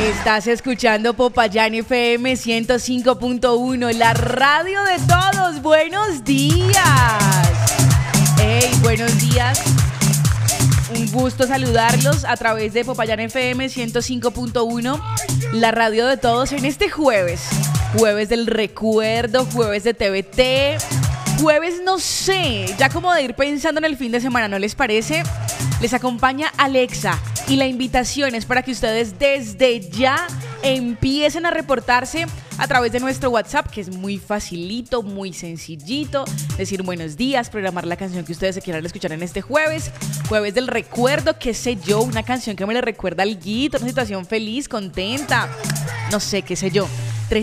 Estás escuchando Popayán FM 105.1, la radio de todos. Buenos días. Hey, buenos días. Un gusto saludarlos a través de Popayán FM 105.1, la radio de todos en este jueves. Jueves del recuerdo, jueves de TVT, jueves no sé, ya como de ir pensando en el fin de semana, ¿no les parece? Les acompaña Alexa y la invitación es para que ustedes desde ya empiecen a reportarse a través de nuestro WhatsApp, que es muy facilito, muy sencillito, decir buenos días, programar la canción que ustedes se quieran escuchar en este jueves, jueves del recuerdo, qué sé yo, una canción que me le recuerda al guito, una situación feliz, contenta, no sé, qué sé yo.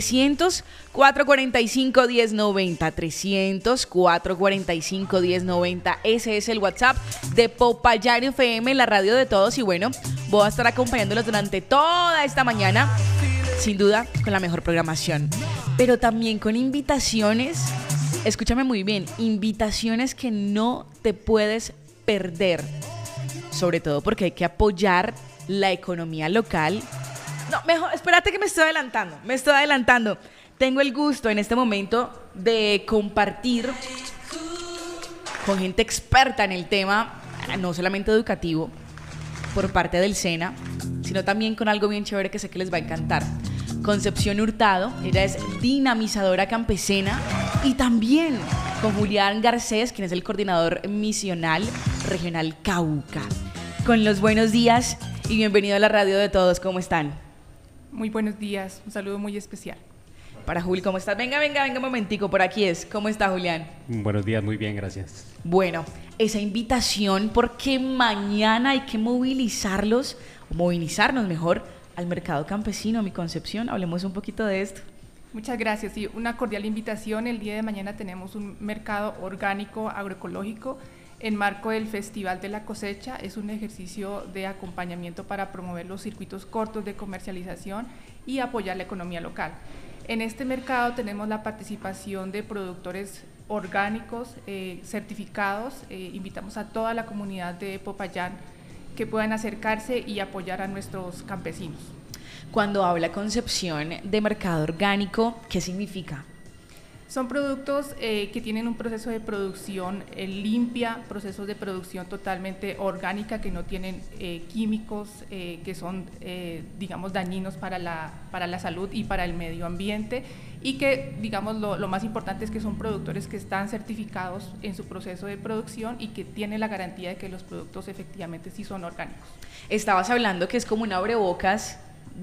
300-445-1090, 300-445-1090, ese es el WhatsApp de Popayán FM, la radio de todos. Y bueno, voy a estar acompañándolos durante toda esta mañana, sin duda, con la mejor programación, pero también con invitaciones, escúchame muy bien, invitaciones que no te puedes perder, sobre todo porque hay que apoyar la economía local. No, mejor, espérate que me estoy adelantando. Tengo el gusto en este momento de compartir con gente experta en el tema, no solamente educativo, por parte del SENA, sino también con algo bien chévere que sé que les va a encantar. Concepción Hurtado, ella es dinamizadora campesina, y también con Julián Garcés, quien es el coordinador misional regional Cauca. Con los buenos días y bienvenido a la radio de todos, ¿cómo están? Muy buenos días, un saludo muy especial. Para Juli, ¿cómo estás? Venga un momentico, por aquí es. ¿Cómo está, Julián? Buenos días, muy bien, gracias. Bueno, esa invitación, porque mañana hay que movilizarnos mejor, al mercado campesino, mi Concepción. Hablemos un poquito de esto. Muchas gracias, sí, una cordial invitación. El día de mañana tenemos un mercado orgánico agroecológico en marco del Festival de la Cosecha. Es un ejercicio de acompañamiento para promover los circuitos cortos de comercialización y apoyar la economía local. En este mercado tenemos la participación de productores orgánicos certificados. Invitamos a toda la comunidad de Popayán que puedan acercarse y apoyar a nuestros campesinos. Cuando habla Concepción de mercado orgánico, ¿qué significa? Son productos que tienen un proceso de producción limpia, procesos de producción totalmente orgánica, que no tienen químicos que son, digamos, dañinos para la salud y para el medio ambiente, y que, digamos, lo más importante es que son productores que están certificados en su proceso de producción y que tienen la garantía de que los productos efectivamente sí son orgánicos. Estabas hablando que es como un abrebocas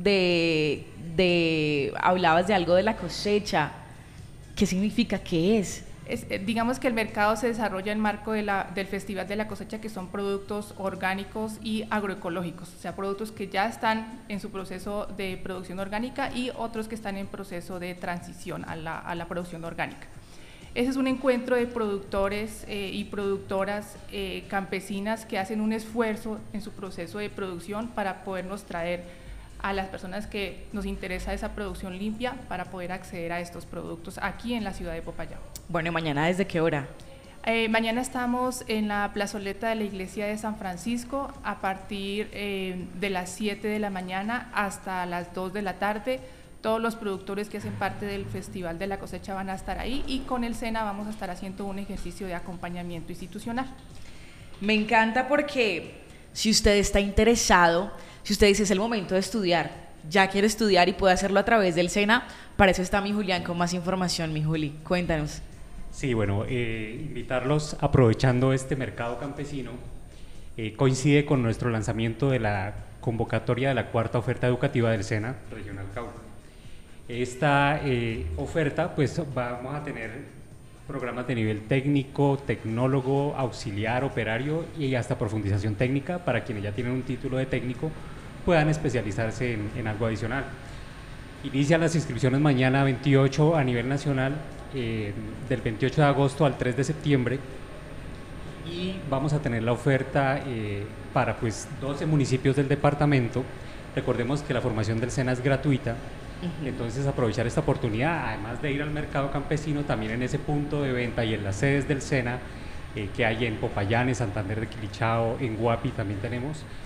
hablabas de algo de la cosecha. ¿Qué significa? ¿Qué es? Digamos que el mercado se desarrolla en marco del Festival de la Cosecha, que son productos orgánicos y agroecológicos, o sea, productos que ya están en su proceso de producción orgánica y otros que están en proceso de transición a la producción orgánica. Ese es un encuentro de productores y productoras campesinas que hacen un esfuerzo en su proceso de producción para podernos traer a las personas que nos interesa esa producción limpia para poder acceder a estos productos aquí en la ciudad de Popayán. Bueno, ¿mañana desde qué hora? Mañana estamos en la plazoleta de la iglesia de San Francisco a partir de las 7 de la mañana hasta las 2 de la tarde. Todos los productores que hacen parte del Festival de la Cosecha van a estar ahí, y con el SENA vamos a estar haciendo un ejercicio de acompañamiento institucional. Me encanta porque si usted está interesado, si usted dice es el momento de estudiar, ya quiere estudiar y puede hacerlo a través del SENA, para eso está mi Julián con más información. Mi Juli, cuéntanos. Sí, bueno, invitarlos aprovechando este mercado campesino. Coincide con nuestro lanzamiento de la convocatoria de la cuarta oferta educativa del SENA Regional Cauca. Esta oferta, pues vamos a tener programas de nivel técnico, tecnólogo, auxiliar, operario y hasta profundización técnica para quienes ya tienen un título de técnico puedan especializarse en algo adicional. Inician las inscripciones mañana 28 a nivel nacional, del 28 de agosto al 3 de septiembre, y vamos a tener la oferta para pues 12 municipios del departamento. Recordemos que la formación del SENA es gratuita. Entonces aprovechar esta oportunidad, además de ir al mercado campesino, también en ese punto de venta y en las sedes del SENA que hay en Popayán, en Santander de Quilichao, en Guapi también tenemos,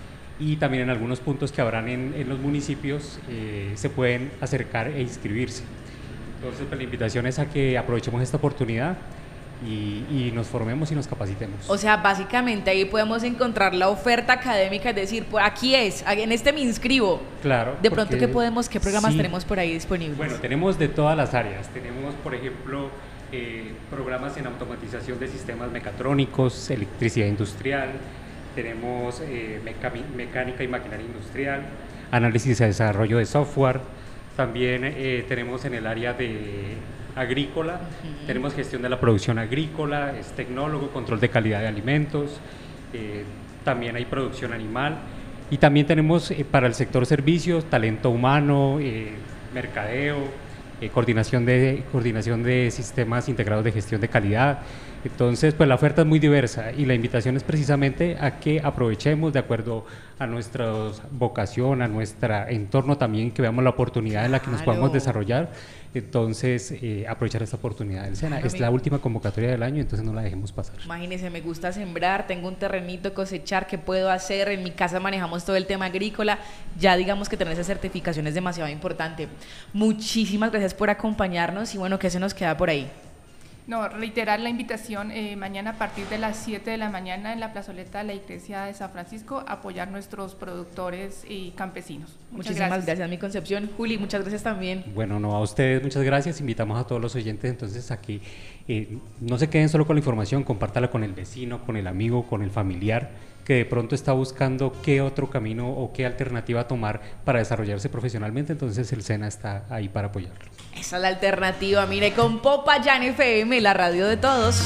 y también en algunos puntos que habrán en los municipios se pueden acercar e inscribirse. Entonces, pues, la invitación es a que aprovechemos esta oportunidad y nos formemos y nos capacitemos. O sea, básicamente ahí podemos encontrar la oferta académica, es decir, pues aquí es, en este me inscribo. Claro. De pronto, ¿qué programas sí, tenemos por ahí disponibles? Bueno, tenemos de todas las áreas. Tenemos, por ejemplo, programas en automatización de sistemas mecatrónicos, electricidad industrial, tenemos mecánica y maquinaria industrial, análisis y desarrollo de software, también tenemos en el área de agrícola, tenemos gestión de la producción agrícola, es tecnólogo, control de calidad de alimentos, también hay producción animal, y también tenemos para el sector servicios, talento humano, mercadeo, coordinación de sistemas integrados de gestión de calidad. Entonces, pues la oferta es muy diversa y la invitación es precisamente a que aprovechemos de acuerdo a nuestra vocación, a nuestro entorno también, que veamos la oportunidad en la que nos podamos desarrollar. Entonces, aprovechar esta oportunidad del SENA. Es la última convocatoria del año, entonces no la dejemos pasar. Imagínense, me gusta sembrar, tengo un terrenito, cosechar, ¿qué puedo hacer? En mi casa manejamos todo el tema agrícola, ya digamos que tener esa certificación es demasiado importante. Muchísimas gracias por acompañarnos y bueno, ¿qué se nos queda por ahí? No, reiterar la invitación mañana a partir de las 7 de la mañana en la plazoleta de la iglesia de San Francisco, apoyar nuestros productores y campesinos. Muchísimas gracias, mi Concepción. Juli, muchas gracias también. Bueno, no, a ustedes muchas gracias, invitamos a todos los oyentes entonces a que no se queden solo con la información, compártala con el vecino, con el amigo, con el familiar, que de pronto está buscando qué otro camino o qué alternativa tomar para desarrollarse profesionalmente, entonces el SENA está ahí para apoyarlo. Esa es la alternativa, mire, con Popayán FM, la radio de todos.